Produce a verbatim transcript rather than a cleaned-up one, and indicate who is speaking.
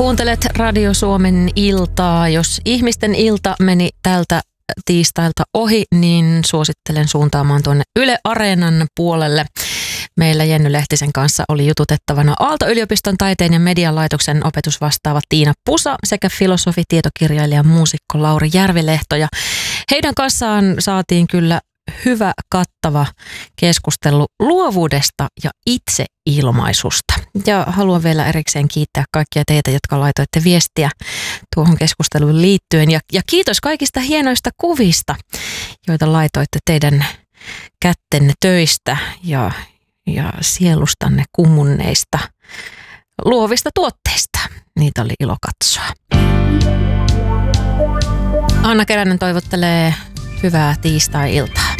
Speaker 1: Kuuntelet Radio Suomen iltaa. Jos ihmisten ilta meni tältä tiistailta ohi, niin suosittelen suuntaamaan tuonne Yle Areenan puolelle. Meillä Jenny Lehtisen kanssa oli jututettavana Aalto-yliopiston taiteen ja median laitoksen opetusvastaava Tiina Pusa sekä filosofi, tietokirjailija, muusikko Lauri Järvilehto. Ja heidän kanssaan saatiin kyllä hyvä, kattava keskustelu luovuudesta ja itseilmaisusta. Ja haluan vielä erikseen kiittää kaikkia teitä, jotka laitoitte viestiä tuohon keskusteluun liittyen. Ja, ja kiitos kaikista hienoista kuvista, joita laitoitte teidän kättenne töistä ja, ja sielustanne kummunneista luovista tuotteista. Niitä oli ilo katsoa. Anna Keränen toivottelee hyvää tiistai-iltaa.